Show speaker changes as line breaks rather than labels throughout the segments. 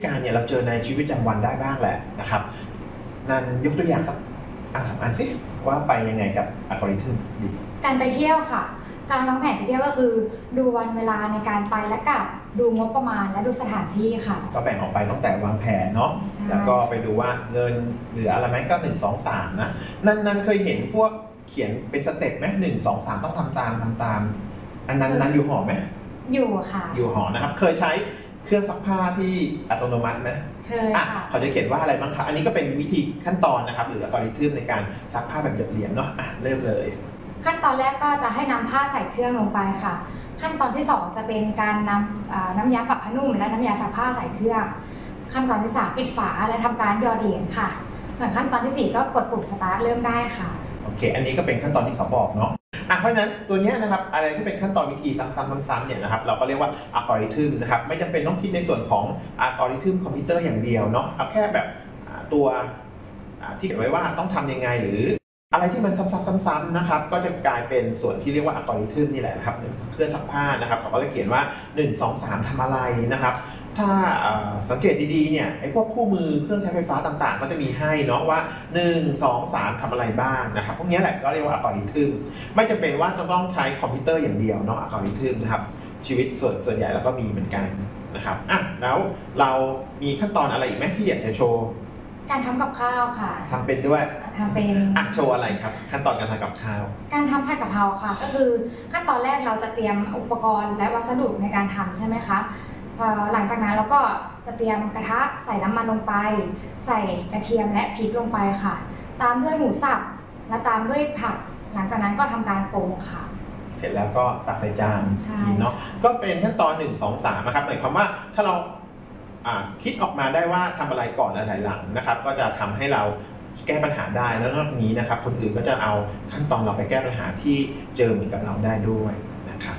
การเนี่ยเราเจอในชีวิตประจำวันได้บ้างแหละนะครับนันยกตัวอย่างสักสองอันสิว่าไปยังไงกับอัลกอริทึมดี
การไปเที่ยวค่ะการวางแผนไปเที่ยวก็คือดูวันเวลาในการไปและกลับดูงบประมาณและดูสถานที่ค่ะ
ก็แบ่งออกไปตั้งแต่วางแผนเนาะแล้วก็ไปดูว่าเงินเหลืออะไรไหมก็1 2 3นะนั่นเคยเห็นพวกเขียนเป็นสเต็ปไหม1 2 3ต้องทำตามอันนั้นอยู่หอไหม
อยู่ค่ะ
อยู่หอนะครับเคยใช้เครื่องซักผ้าที่อัตโนมัติไหม
เคยค่ะ
เขาจะเขียนว่าอะไรบ้างครับอันนี้ก็เป็นวิธีขั้นตอนนะครับหรืออัลกอริทึมในการซักผ้าแบบเหรียญเนาะเริ่มเลย
ขั้นตอนแรกก็จะให้นำผ้าใส่เครื่องลงไปค่ะขั้นตอนที่2จะเป็นการนำน้ำยาปรับผ้านุ่มและน้ำยาซักผ้าใส่เครื่องขั้นตอนที่3ปิดฝาและทำการหยอดเหรียญค่ะส่วนขั้นตอนที่4ก็กดปุ่มสตาร์ทเริ่มได้ค่ะ
โอเคอันนี้ก็เป็นขั้นตอนที่เขาบอกเนาะเพราะฉะนั้นตัวนี้นะครับอะไรที่เป็นขั้นตอนวิธีซ้ำๆเนี่ยนะครับเราก็เรียกว่าอัลกอริทึมนะครับไม่จำเป็นต้องคิดในส่วนของอัลกอริทึมคอมพิวเตอร์อย่างเดียวเนาะเอาแค่แบบตัวที่เขียนไว้ว่าต้องทำยังไงหรืออะไรที่มันซ้ำๆนะครับก็จะกลายเป็นส่วนที่เรียกว่าอัลกอริทึมนี่แหละนะครับเครื่องซักผ้านะครับเขาก็จะเขียนว่า1 2 3ทำอะไรนะครับถ้าสังเกตดีๆเนี่ยไอ้พวกคู่มือเครื่องใช้ไฟฟ้าต่างๆก็จะมีให้เนาะว่า1 2 3ทำอะไรบ้างนะครับพวกนี้แหละก็เรียกว่าอัลกอริทึมไม่จำเป็นว่าจะต้องใช้คอมพิวเตอร์อย่างเดียวเนาะอัลกอริทึมนะครับชีวิตส่วนใหญ่เราก็มีเหมือนกันนะครับแล้วเรามีขั้นตอนอะไรอีกไหมที่อยากจะโชว์
การทำกับข้าวค่ะ
ทำเป็นด้วย
ทำเป็น
โชว์อะไรครับขั้นตอนการทำกับข้าว
การทำผัดกะเพราค่ะก็คือขั้นตอนแรกเราจะเตรียมอุปกรณ์และวัสดุในการทำใช่ไหมคะหลังจากนั้นเราก็จะเตรียมกระทะใส่น้ำมันลงไปใส่กระเทียมและพริกลงไปค่ะตามด้วยหมูสับและตามด้วยผักหลังจากนั้นก็ทำการปรุงค่ะ
เสร็จแล้วก็ตักใส่จานเนาะก็เป็นขั้นตอน1 2 3นะครับหมายความว่าถ้าเราคิดออกมาได้ว่าทำอะไรก่อนอะไรหลังนะครับก็จะทำให้เราแก้ปัญหาได้แล้วนอกนี้นะครับคนอื่นก็จะเอาขั้นตอนเราไปแก้ปัญหาที่เจอเหมือนกับเราได้ด้วยนะครับ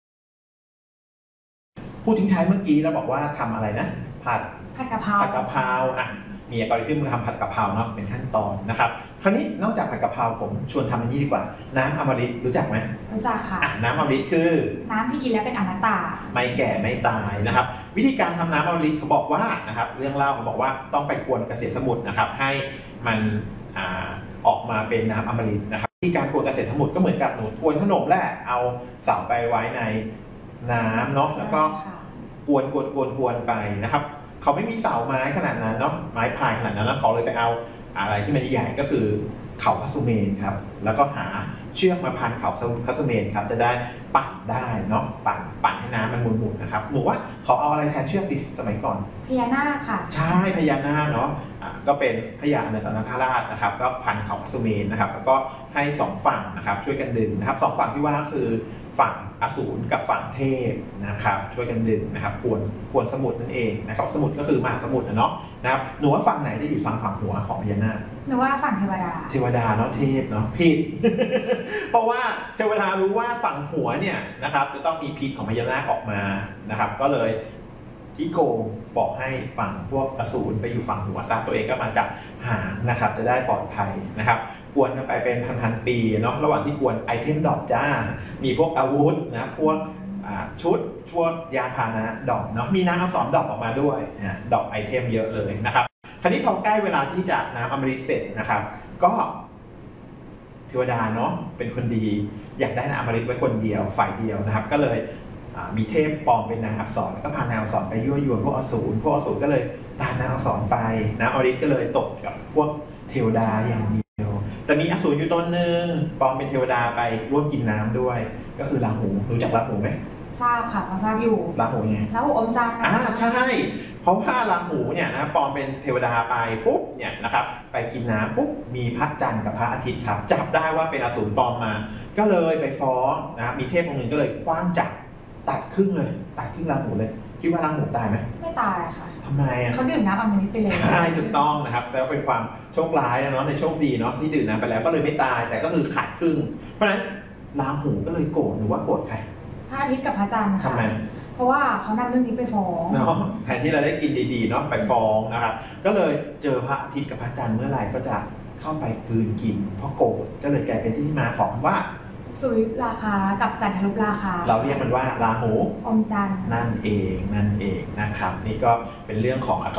พูดทิ้งท้ายเมื่อกี้เราบอกว่าทำอะไรนะผัด
กะเพรา
มีอัลกอริทึมทำผัดกะเพราเนาะเป็นขั้นตอนนะครับคราวนี้นอกจากผัดกะเพราผมชวนทำอันนี้ดีกว่าน้ำอมฤตรู้จักไหม
รู้จักค่ะ
น้ำอมฤตคือ
น้ำที่กินแล้วเป็นอมตะ
ไม่แก่ไม่ตายนะครับวิธีการทำน้ำอมฤตเขาบอกว่านะครับเรื่องเล่าเขาบอกว่าต้องไปกวนเกษตรสมุทรนะครับให้มันออกมาเป็นน้ำอมฤตนะครับวิธีการกวนเกษตรสมุทรก็เหมือนกับหนูกวนขนมแหละเอาเสาไปไว้ในน้ำเนาะแล้วก็กวนไปนะครับเขาไม่มีเสาไม้ขนาดนั้นเนาะไม้พายขนาดนั้นแล้วเขาเลยไปเอาอะไรที่มันใหญ่ก็คือเขาพัสุเมนครับแล้วก็หาเชือกมาพันเขาพัสุเมนครับจะได้ปั่นได้เนาะปั่นให้น้ำมันหมุนๆนะครับหนูว่าเขาเอาอะไรแทนเชือกดีสมัยก่อน
พญานาคค่ะ
ใช่พญานาคเนาะก็เป็นพญาอนันตนาคราชนะครับก็พันเขาพัสุเมนนะครับแล้วก็ให้2ฝั่งนะครับช่วยกันดึงนะครับ2ฝั่งที่ว่าก็คือฝั่งอสูรกับฝั่งเทพนะครับช่วยกันดึงนะครับกวนสมุทรนั่นเองนะครับสมุทรก็คือมหาสมุทรเนาะนะครับหนูว่าฝั่งไหนจะอยู่ฝั่งหัวของพญานาค
หนูว่าฝั่งเทวดา
เนาะเทพเนาะผิด เพราะว่าเทวดารู้ว่าฝั่งหัวเนี่ยนะครับจะต้องมีพิษของพญานาคออกมานะครับก็เลยที่โกงบอกให้ฝั่งพวกอสูรไปอยู่ฝั่งหัวซะตัวเองก็มาจับหางนะครับจะได้ปลอดภัยนะครับกวนกันไปเป็นพันปีเนาะระหว่างที่กวนไอเทมดอกจ้ามีพวกอาวุธนะพวกชุดพวกยานพาหนะดอกเนาะมีน้ำอักษรดอกออกมาด้วยดอกไอเทมเยอะเลยนะครับคราวนี้พอใกล้เวลาที่จะน้ำอมฤตเสร็จนะครับก็เทวดาเนาะเป็นคนดีอยากได้น้ำอมฤตไว้คนเดียวฝ่ายเดียวนะครับก็เลยมีเทพปลอมเป็นนางอักษรแล้วก็พานางอักษรไปยั่วยวนพวกอสูรก็เลยตามนางอักษรไปน้ำอมฤตก็เลยตกกับพวกเทวดาอย่างเดียวแต่มีอสูรอยู่ตนหนึ่งปลอมเป็นเทวดาไปร่วมกินน้ำด้วยก็คือราหูรู้จักราหูไหม
ทราบค่ะทราบอยู่
ราหูไง
ราหูอมจันทร์
ใช่เพราะว่าราหูเนี่ยนะปลอมเป็นเทวดาไปปุ๊บเนี่ยนะครับไปกินน้ำปุ๊บมีพระจันทร์กับพระอาทิตย์ครับจับได้ว่าเป็นอสูรปลอมมาก็เลยไปฟ้องนะครับมีเทพองค์หนึ่งก็เลยคว้างจับตัดครึ่งราหูเลยคิดว่าราหูตายไหม
ไม่ตายค่ะ
ทำไม
เขาดื่มน้ำอมฤตไปเลย
ใช่ถูกต้องนะครับแล้วเป็นความโชคร้ายนะเนาะในโชคดีเนาะที่ดื่มน้ำไปแล้วก็เลยไม่ตายแต่ก็คือขาดครึ่งเพราะฉะนั้นราหูก็เลยโกรธหรือว่าโกรธใคร
พระอาทิตย์กับพระจันทร์ค่ะ
ทำไม
เพราะว่าเขานำเรื่องนี้ไปฟ้อง
เนาะแทนที่เราได้กินดีๆเนาะไปฟ้องนะครับก็เลยเจอพระอาทิตย์กับพระจันทร์เมื่อไหร่ก็จะเข้าไปกลืนกินเพราะโกรธก็เลยกลายเป็นที่มาของว่า
สุริราคากับจันทรุปราคา
เราเรียกมันว่าราหู
อมจันทร์
นั่นเองนะครับนี่ก็เป็นเรื่องของ